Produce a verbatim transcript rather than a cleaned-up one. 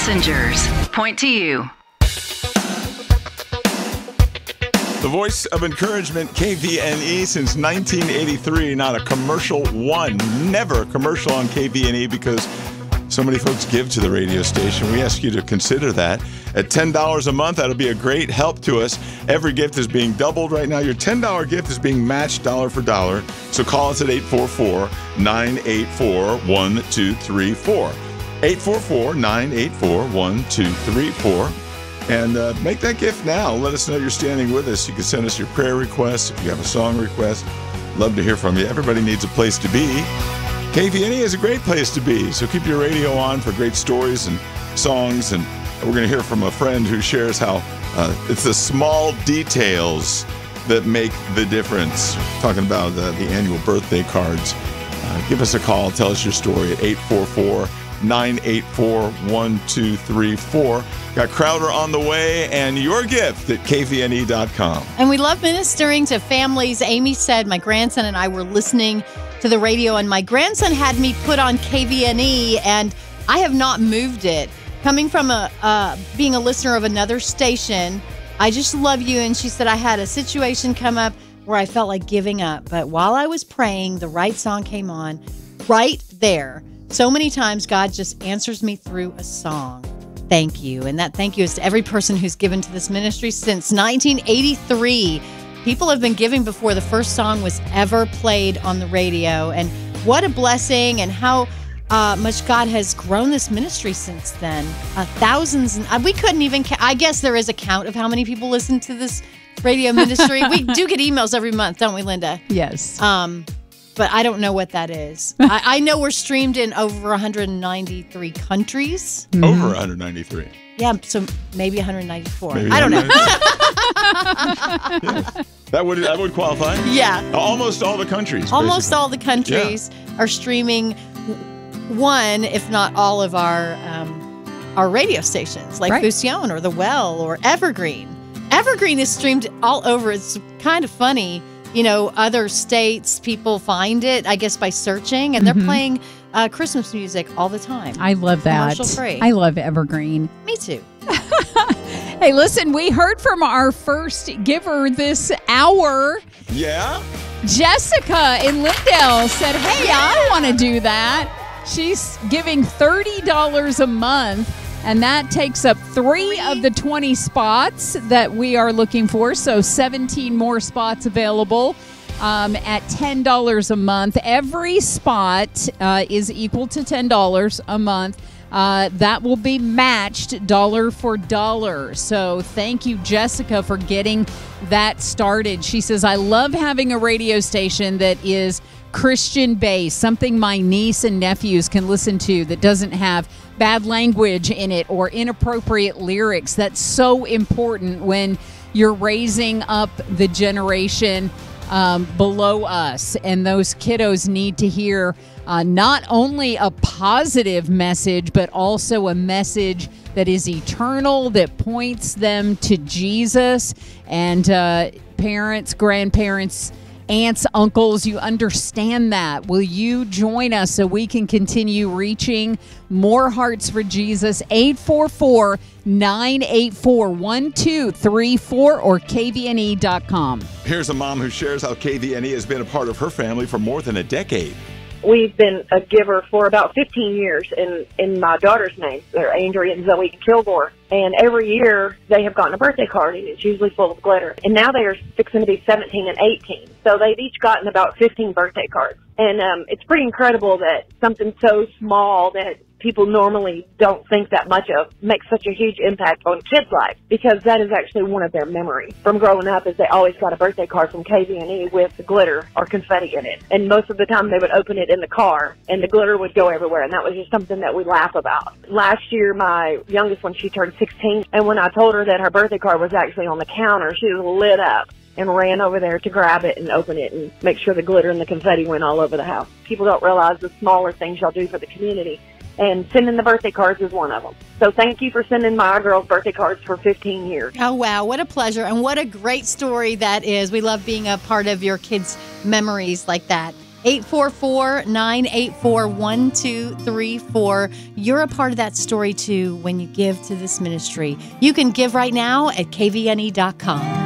messengers point to you. The voice of encouragement, K V N E, since nineteen eighty-three. Not a commercial one. Never a commercial on K V N E because so many folks give to the radio station. We ask you to consider that. At ten dollars a month, that'll be a great help to us. Every gift is being doubled right now. Your ten dollars gift is being matched dollar for dollar. So call us at eight four four, nine eight four, one two three four. eight four four, nine eight four, one two three four. And uh, make that gift now. Let us know you're standing with us. You can send us your prayer requests if you have a song request. Love to hear from you. Everybody needs a place to be. K V N E is a great place to be. So keep your radio on for great stories and songs. And we're going to hear from a friend who shares how uh, it's the small details that make the difference. Talking about uh, the annual birthday cards. Uh, give us a call. Tell us your story at eight four four, nine eight four, one two three four. Got Crowder on the way and your gift at K V N E dot com. And we love ministering to families. Amy said my grandson and I were listening to the radio, and my grandson had me put on K V N E, and I have not moved it. Coming from a uh, being a listener of another station, I just love you. And she said I had a situation come up where I felt like giving up. But while I was praying, the right song came on right there. So many times God just answers me through a song. Thank you. And that thank you is to every person who's given to this ministry since nineteen eighty-three. People have been giving before the first song was ever played on the radio. And what a blessing, and how uh, much God has grown this ministry since then. Uh, thousands. And, uh, we couldn't even ca- I guess there is a count of how many people listen to this radio ministry. We do get emails every month, don't we, Linda? Yes. Um, but I don't know what that is. I, I know we're streamed in over one hundred ninety-three countries. Mm-hmm. Over one hundred ninety-three. Yeah, so maybe one hundred ninety-four. Maybe I don't know. Yes. That would that would qualify? Yeah. Almost all the countries. Almost basically. all the countries yeah. are streaming one, if not all of our um, our radio stations, like right. Fusion or The Well or Evergreen. Evergreen is streamed all over. It's kind of funny. You know, other states, people find it, I guess, by searching, and they're mm-hmm. playing uh, Christmas music all the time. I love that. Commercial free. I love Evergreen. Me too. Hey, listen, we heard from our first giver this hour. Yeah? Jessica in Lindale said, hey, yeah. I want to do that. She's giving thirty dollars a month. And that takes up three of the twenty spots that we are looking for. So seventeen more spots available um, at ten dollars a month. Every spot uh, is equal to ten dollars a month. Uh, that will be matched dollar for dollar. So thank you, Jessica, for getting that started. She says, I love having a radio station that is Christian based, something my niece and nephews can listen to that doesn't have bad language in it or inappropriate lyrics. That's so important when you're raising up the generation um, below us, and those kiddos need to hear uh, not only a positive message, but also a message that is eternal, that points them to Jesus. And uh, parents, grandparents, aunts, uncles, you understand that. Will you join us so we can continue reaching more hearts for Jesus? eight four four, nine eight four, one two three four or K V N E dot com. Here's a mom who shares how K V N E has been a part of her family for more than a decade. We've been a giver for about fifteen years in, in my daughter's name. They're Andrea and Zoe Kilgore. And every year they have gotten a birthday card, and it's usually full of glitter. And now they are fixing to be seventeen and eighteen. So they've each gotten about fifteen birthday cards. And um, it's pretty incredible that something so small that people normally don't think that much of makes such a huge impact on kids' lives, because that is actually one of their memories from growing up, is they always got a birthday card from K V N E with glitter or confetti in it. And most of the time they would open it in the car and the glitter would go everywhere, and that was just something that we laugh about. Last year, my youngest one, she turned sixteen, and when I told her that her birthday card was actually on the counter, she was lit up and ran over there to grab it and open it and make sure the glitter and the confetti went all over the house. People don't realize the smaller things y'all do for the community, and sending the birthday cards is one of them. So thank you for sending my girls birthday cards for fifteen years. Oh, wow. What a pleasure. And what a great story that is. We love being a part of your kids' memories like that. eight four four, nine eight four, one two three four. You're a part of that story, too, when you give to this ministry. You can give right now at K V N E dot com.